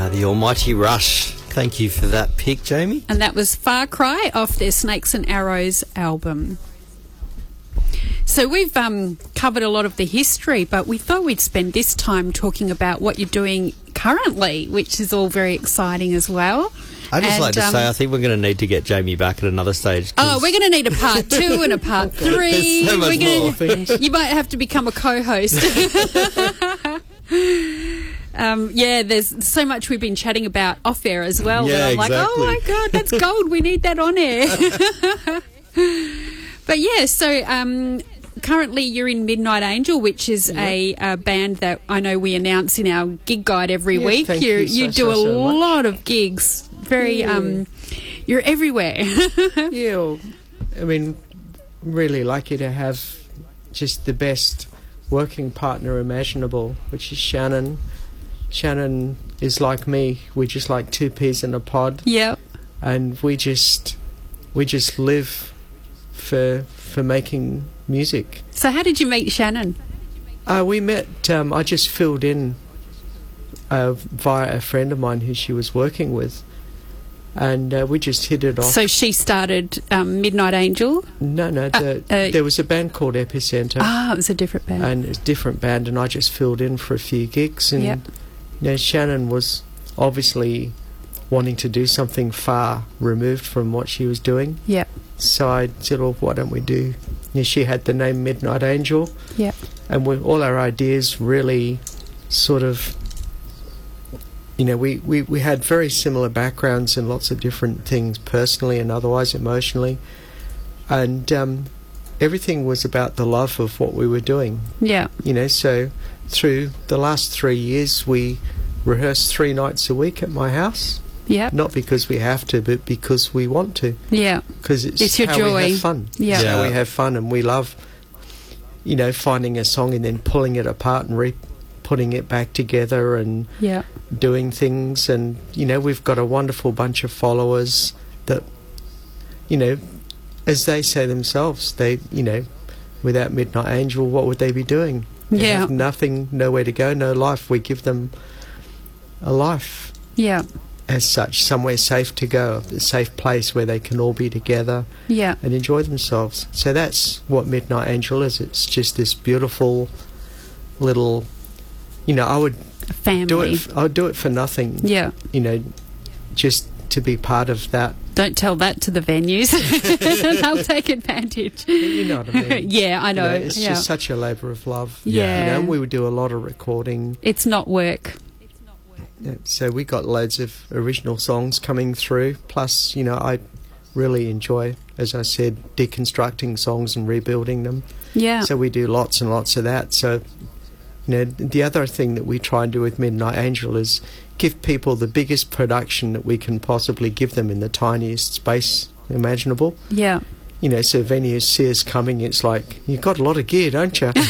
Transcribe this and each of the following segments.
The Almighty Rush. Thank you for that pick, Jamie. And that was Far Cry off their Snakes and Arrows album. So we've covered a lot of the history, but we thought we'd spend this time talking about what you're doing currently, which is all very exciting as well. I'd just like to say, I think we're going to need to get Jamie back at another stage. Oh, we're going to need a part 2 and a part 3. There's so much more things. You might have to become a co-host. There's so much we've been chatting about off air as well. Yeah, I'm like, oh my God, that's gold. We need that on air. But yeah, so currently you're in Midnight Angel, which is a band that I know we announce in our gig guide every week. You do a lot of gigs. You're everywhere. Yeah, I mean, really lucky to have just the best working partner imaginable, which is Shannon. Shannon is like me. We're just like two peas in a pod. Yep. And we just live for making music. So how did you meet Shannon? We met, I just filled in via a friend of mine who she was working with. And we just hit it off. So she started Midnight Angel? No. There was a band called Epicenter. Ah, it was a different band. And it's a different band, and I just filled in for a few gigs. And Shannon was obviously wanting to do something far removed from what she was doing. Yep. So I said, well, why don't we do... she had the name Midnight Angel. Yep. And all our ideas really sort of... we had very similar backgrounds in lots of different things, personally and otherwise, emotionally. And everything was about the love of what we were doing. Yeah. So through the last 3 years, we rehearsed 3 nights a week at my house. Yeah. Not because we have to, but because we want to. Yeah. Because it's your how joy. we have fun. Yeah. It's how we have fun, and we love, finding a song and then pulling it apart and putting it back together and doing things. And, we've got a wonderful bunch of followers that, as they say themselves, they, without Midnight Angel, what would they be doing? They have nothing, nowhere to go, no life. We give them a life. Yeah. As such, somewhere safe to go, a safe place where they can all be together and enjoy themselves. So that's what Midnight Angel is. It's just this beautiful little, I would family. I would do it for nothing. Yeah. Just to be part of that. Don't tell that to the venues. They'll take advantage. You know what I mean? Yeah, I know. It's just such a labour of love. Yeah. We would do a lot of recording. It's not work. Yeah, so we got loads of original songs coming through. Plus, I really enjoy, as I said, deconstructing songs and rebuilding them. Yeah. So we do lots and lots of that. So, the other thing that we try and do with Midnight Angel is give people the biggest production that we can possibly give them in the tiniest space imaginable. Yeah. So venues see us coming, it's like, you've got a lot of gear, don't you?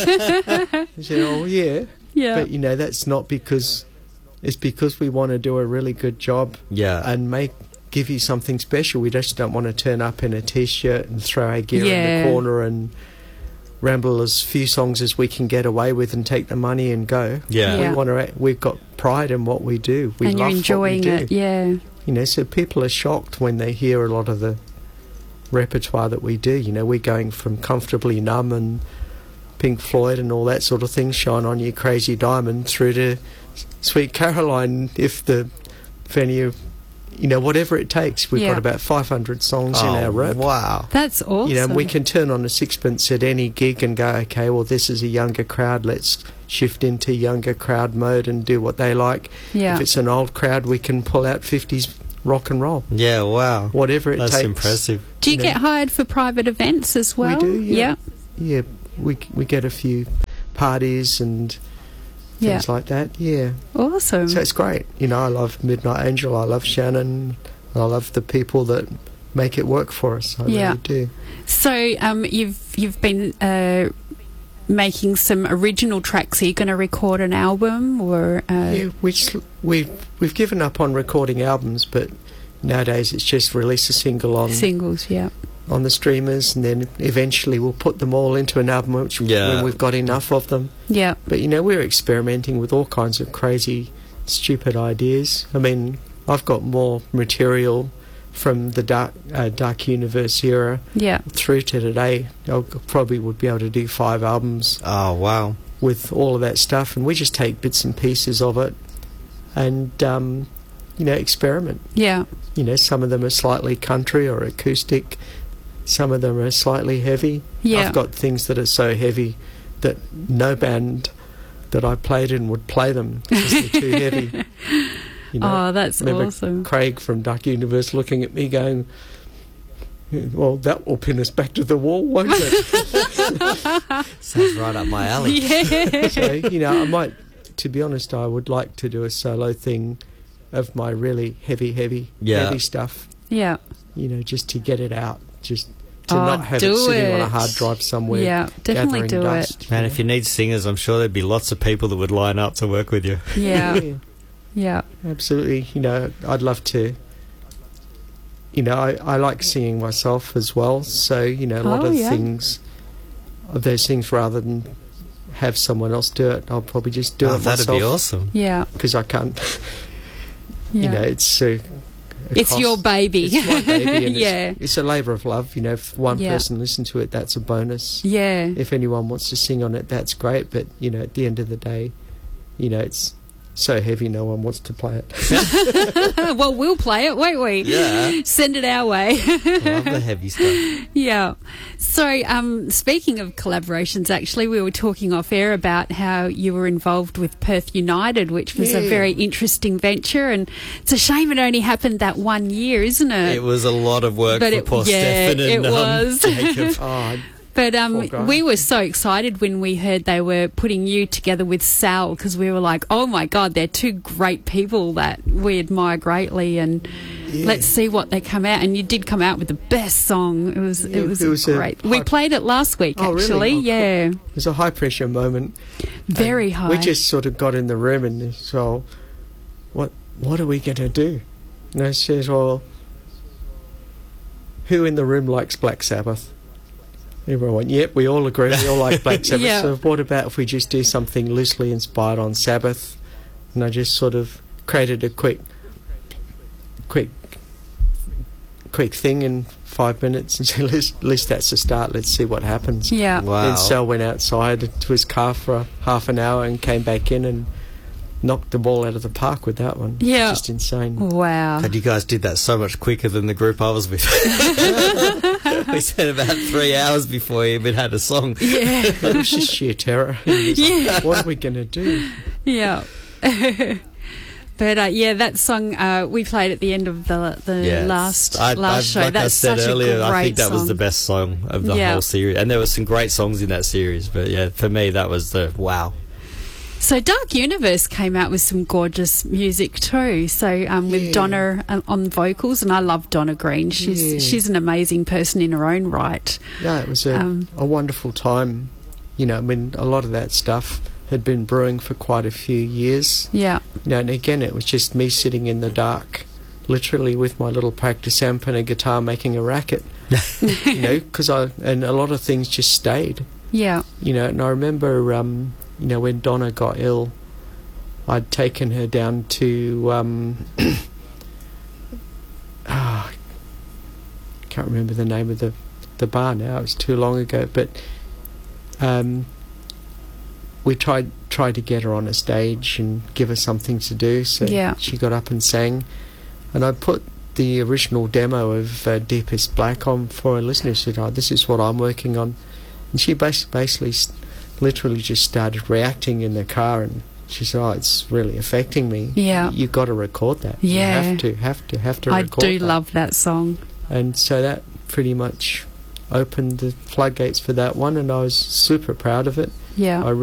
I said, oh, yeah. Yeah. But, that's not because... It's because we want to do a really good job and give you something special. We just don't want to turn up in a T-shirt and throw our gear in the corner and ramble as few songs as we can get away with and take the money and go. Yeah. We've got pride in what we do. We and love you're enjoying what we do. it, yeah. So people are shocked when they hear a lot of the repertoire that we do. We're going from Comfortably Numb and Pink Floyd and all that sort of thing, Shine On You Crazy Diamond, through to Sweet Caroline, if the venue, whatever it takes. We've got about 500 songs in our rep. Wow. That's awesome. We can turn on a sixpence at any gig and go, okay, well, this is a younger crowd. Let's shift into younger crowd mode and do what they like. Yeah. If it's an old crowd, we can pull out 50s rock and roll. Yeah, wow. Whatever it takes. That's impressive. Do you get hired for private events as well? We do, yeah. Yeah. We get a few parties and... things like that, Awesome. So it's great. I love Midnight Angel, I love Shannon, I love the people that make it work for us. I really do. So you've been making some original tracks. Are you going to record an album or? We've given up on recording albums, but nowadays it's just release a single on singles, on the streamers, and then eventually we'll put them all into an album when we've got enough of them. Yeah. But we're experimenting with all kinds of crazy stupid ideas. I mean, I've got more material from the Dark Universe era Yeah. through to today. I probably would be able to do 5 albums Oh, wow. with all of that stuff, and we just take bits and pieces of it and experiment. Yeah. Some of them are slightly country or acoustic, some of them are slightly heavy. Yeah. I've got things that are so heavy that no band that I played in would play them because they're too heavy. Oh, that's Remember awesome. Craig from Dark Universe looking at me going, well, that will pin us back to the wall, won't it? Sounds right up my alley. Yeah. So, I might, to be honest, I would like to do a solo thing of my really heavy stuff, Yeah. just to get it out, just to Oh, not have it do sitting on a it. hard drive somewhere. Yeah, definitely gathering do it. dust, Man, if you need singers, I'm sure there'd be lots of people that would line up to work with you. Yeah. Yeah, Yeah. absolutely. I'd love to. I like singing myself as well, so a lot of those things, rather than have someone else do it, I'll probably just do it That'd myself. be awesome. Yeah. Because I can't. Yeah. It's It's your baby. It's my baby, and Yeah. it's a labour of love. If one Yeah. person listens to it, that's a bonus. Yeah. If anyone wants to sing on it, that's great. But at the end of the day, it's so heavy, no one wants to play it. Well, we'll play it, won't we? Yeah. Send it our way. I love the heavy stuff. Yeah. So, speaking of collaborations, actually, we were talking off air about how you were involved with Perth United, which was a Yeah. very interesting venture, and it's a shame it only happened that 1 year, isn't it? It was a lot of work But for poor Stefan and it was. Jacob. Oh, But Poor guy. we were so excited when we heard they were putting you together with Sal, because we were like, oh my God, they're two great people that we admire greatly, and let's see what they come out. And you did come out with the best song. It was great. We played it last week, Oh, really? actually. Oh, cool. Yeah, it was a high pressure moment. very And high. We just sort of got in the room and so, what are we going to do? And I says, well, who in the room likes Black Sabbath? Everyone went, yep, we all agree, we all like Black Sabbath. Yeah. So what about if we just do something loosely inspired on Sabbath? And I just sort of created a quick thing in 5 minutes and said, at least that's a start, let's see what happens. Yeah. Wow. Then Sal went outside to his car for half an hour and came back in and knocked the ball out of the park with that one. Yeah. Just insane. Wow. God, you guys did that so much quicker than the group I was with. We spent about 3 hours before we even had a song. Yeah. It was just sheer terror. It was Yeah. like, what are we going to do? Yeah. But that song we played at the end of the Yeah, last show. like That's I said such earlier, a great I think that was song. the best song of the Yeah. whole series. And there were some great songs in that series. But yeah, for me, that was the wow. So Dark Universe came out with some gorgeous music too. So with Yeah. Donna on vocals, and I love Donna Green. She's an amazing person in her own right. Yeah, it was a wonderful time. A lot of that stuff had been brewing for quite a few years. Yeah. And again, it was just me sitting in the dark, literally with my little practice amp and a guitar making a racket. Because and a lot of things just stayed. Yeah. And I remember, when Donna got ill, I'd taken her down to, I can't remember the name of the bar now, it was too long ago, but we tried to get her on a stage and give her something to do, so Yeah. she got up and sang, and I put the original demo of Deepest Black on for a listener. She said, oh, this is what I'm working on. And she basically literally just started reacting in the car, and she said, oh, it's really affecting me. Yeah. You've got to record that. Yeah. You have to I record do that. love that song. And so that pretty much opened the floodgates for that one, and I was super proud of it. Yeah. I